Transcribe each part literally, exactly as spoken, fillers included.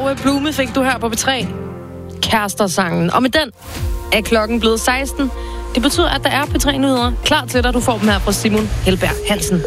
og Blume fik du her på B tre. Kærester-sangen. Og med den er klokken blevet seksten. Det betyder, at der er P tre-nyheder klar til dig. Du får dem her fra Simon Helberg Hansen.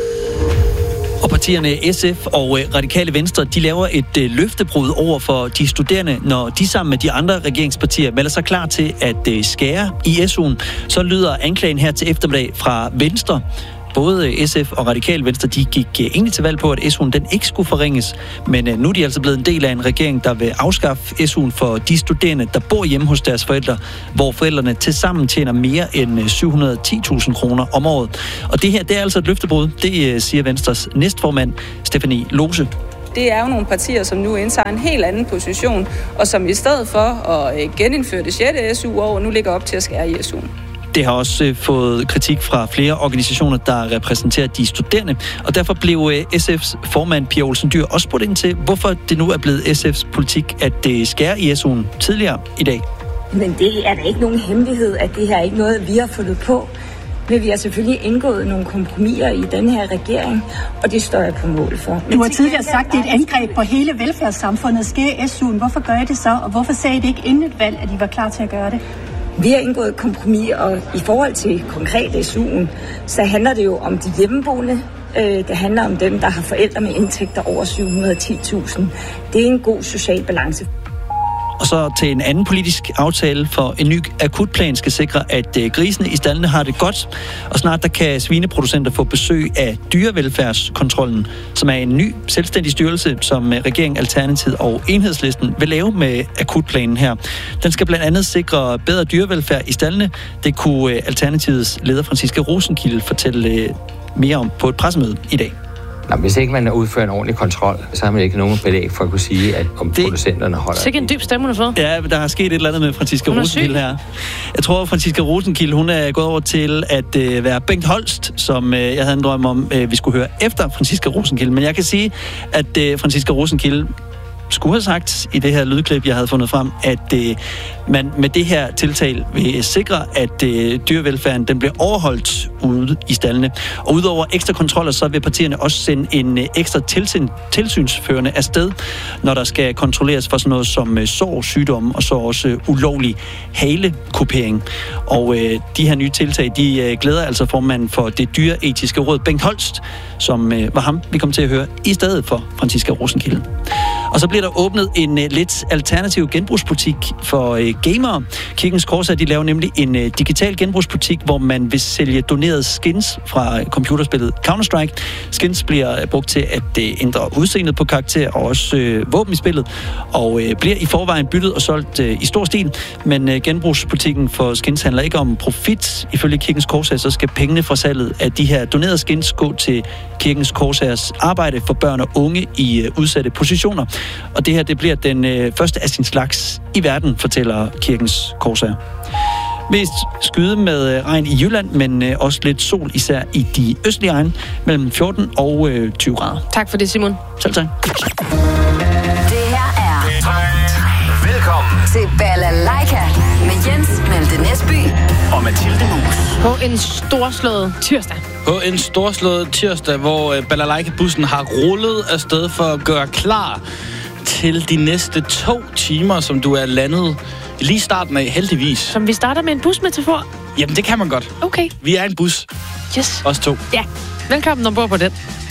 Og partierne S F og Radikale Venstre, de laver et øh, løftebrud over for de studerende, når de sammen med de andre regeringspartier melder sig klar til at øh, skære i S U'en. Så lyder anklagen her til eftermiddag fra Venstre. Både S F og Radikale Venstre, de gik egentlig til valg på, at S U'en den ikke skulle forringes. Men nu er de altså blevet en del af en regering, der vil afskaffe S U'en for de studerende, der bor hjemme hos deres forældre, hvor forældrene tilsammen tjener mere end syv hundrede og ti tusind kroner om året. Og det her, det er altså et løftebrud, det siger Venstres næstformand, Stephanie Lose. Det er jo nogle partier, som nu indtager en helt anden position, og som i stedet for at genindføre det sjette S U-år, nu ligger op til at skære i S U'en. Det har også fået kritik fra flere organisationer, der repræsenterer de studerende, og derfor blev S F's formand Pia Olsen Dyhr også spurgt ind til, hvorfor det nu er blevet S F's politik, at det skærer i S U'en tidligere i dag. Men det er da ikke nogen hemmelighed, at det her er ikke noget, vi har fundet på. Men vi har selvfølgelig indgået nogle kompromiser i den her regering, og det står jeg på mål for. Men du har tidligere sagt, at det er et angreb på hele velfærdssamfundet. Skære S U'en. Hvorfor gør I det så? Og hvorfor sagde I det ikke inden et valg, at I var klar til at gøre det? Vi har indgået kompromis, og i forhold til konkret S U'en, så handler det jo om de hjemmeboende. Det handler om dem, der har forældre med indtægter over syv hundrede og ti tusind. Det er en god social balance. Og så til en anden politisk aftale for en ny akutplan skal sikre, at grisene i staldene har det godt. Og snart der kan svineproducenter få besøg af dyrevelfærdskontrollen, som er en ny selvstændig styrelse, som regeringen, Alternativet og Enhedslisten vil lave med akutplanen her. Den skal blandt andet sikre bedre dyrevelfærd i staldene. Det kunne Alternativets leder Franciska Rosenkilde fortælle mere om på et pressemøde i dag. Nå, hvis ikke man udfører en ordentlig kontrol, så har man ikke nogen belæg for at kunne sige, at om det, producenterne holder. Sikke en dyb stemme, hun har fået. Ja, der er sket et eller andet med Franciska Rosenkilde her. Jeg tror, at Franciska Rosenkilde, hun er gået over til at øh, være Bengt Holst, som øh, jeg havde en drøm om, øh, vi skulle høre efter Franciska Rosenkilde. Men jeg kan sige, at øh, Franciska Rosenkilde skulle have sagt i det her lydklip, jeg havde fundet frem, at øh, man med det her tiltag vil sikre, at øh, dyrevelfærden den bliver overholdt ude i staldene. Og udover ekstra kontroller, så vil partierne også sende en øh, ekstra tilsyn, tilsynsførende afsted, når der skal kontrolleres for sådan noget som øh, sår, sygdomme og så også øh, ulovlig halekupering. Og øh, de her nye tiltag, de øh, glæder altså formanden for det dyreetiske råd, Bengt Holst, som øh, var ham, vi kom til at høre, i stedet for Franciska Rosenkilde. Og så bliver der åbnet en uh, lidt alternativ genbrugsbutik for uh, gamere. Kirkens Korshær, de laver nemlig en uh, digital genbrugsbutik, hvor man vil sælge donerede skins fra uh, computerspillet Counter-Strike. Skins bliver uh, brugt til at uh, ændre udseendet på karakter og også uh, våben i spillet, og uh, bliver i forvejen byttet og solgt uh, i stor stil. Men uh, genbrugsbutikken for skins handler ikke om profit. Ifølge Kirkens Korshær, så skal pengene fra salget af de her donerede skins gå til Kirkens Korshærs arbejde for børn og unge i uh, udsatte positioner. Og det her, det bliver den øh, første af sin slags i verden, fortæller Kirkens Korshær. Mest skyde med øh, regn i Jylland, men øh, også lidt sol, især i de østlige egne, mellem fjorten og øh, tyve grader. Tak for det, Simon. Selv tak. Det her er velkommen til Balalaika med Jens Malte Næsby og Mathilde Mus. På en storslået tirsdag. På en storslået tirsdag, hvor Balalaika-bussen har rullet afsted for at gøre klar til de næste to timer, som du er landet lige starten af, heldigvis. Som vi starter med en busmetafor? Jamen, det kan man godt. Okay. Vi er en bus. Yes. Os to. Ja. Velkommen ombord på den.